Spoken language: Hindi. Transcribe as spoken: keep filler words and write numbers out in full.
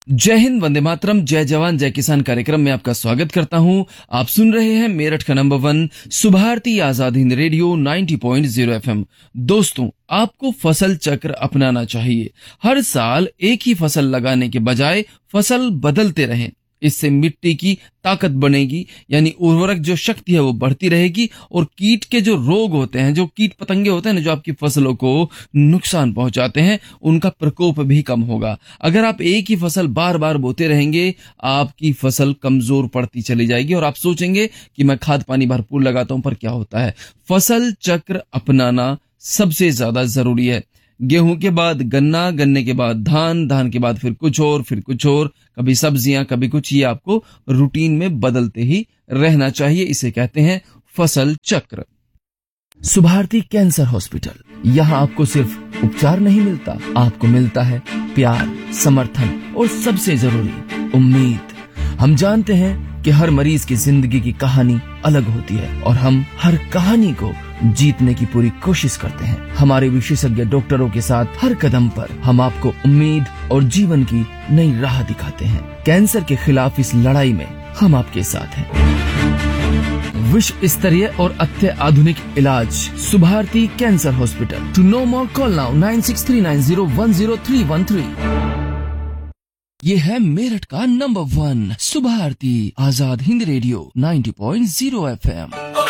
जय हिंद, वंदे मातरम, जय जवान जय किसान कार्यक्रम में आपका स्वागत करता हूं। आप सुन रहे हैं मेरठ का number one Subharti Azad Hind radio नब्बे पॉइंट शून्य एफएम। दोस्तों, आपको फसल चक्र अपनाना चाहिए। हर साल एक ही फसल लगाने के बजाय फसल बदलते रहें। इससे मिट्टी की ताकत बनेगी, यानी उर्वरक जो शक्ति है वो बढ़ती रहेगी, और कीट के जो रोग होते हैं, जो कीट पतंगे होते हैं ना, जो आपकी फसलों को नुकसान पहुंचाते हैं, उनका प्रकोप भी कम होगा। अगर आप एक ही फसल बार बार बोते रहेंगे, आपकी फसल कमजोर पड़ती चली जाएगी और आप सोचेंगे कि मैं खाद पानी भरपूर लगाता हूं, पर क्या होता है, फसल चक्र अपनाना सबसे ज्यादा जरूरी है। गेहूं के बाद गन्ना, गन्ने के बाद धान, धान के बाद फिर कुछ और, फिर कुछ और, कभी सब्जियां, कभी कुछ, ये आपको रूटीन में बदलते ही रहना चाहिए। इसे कहते हैं फसल चक्र। सुभारती कैंसर हॉस्पिटल, यहाँ आपको सिर्फ उपचार नहीं मिलता, आपको मिलता है प्यार, समर्थन और सबसे जरूरी उम्मीद। हम जानते हैं कि हर मरीज की जिंदगी की कहानी अलग होती है और हम हर कहानी को जीतने की पूरी कोशिश करते हैं। हमारे विशेषज्ञ डॉक्टरों के साथ हर कदम पर हम आपको उम्मीद और जीवन की नई राह दिखाते हैं। कैंसर के खिलाफ इस लड़ाई में हम आपके साथ हैं। विश्व स्तरीय और अत्याधुनिक इलाज, Subharti cancer hospital. To know more call now nine six three nine zero one zero three one three. ये है मेरठ का number one Subharti Azad Hind radio नब्बे पॉइंट शून्य एफएम।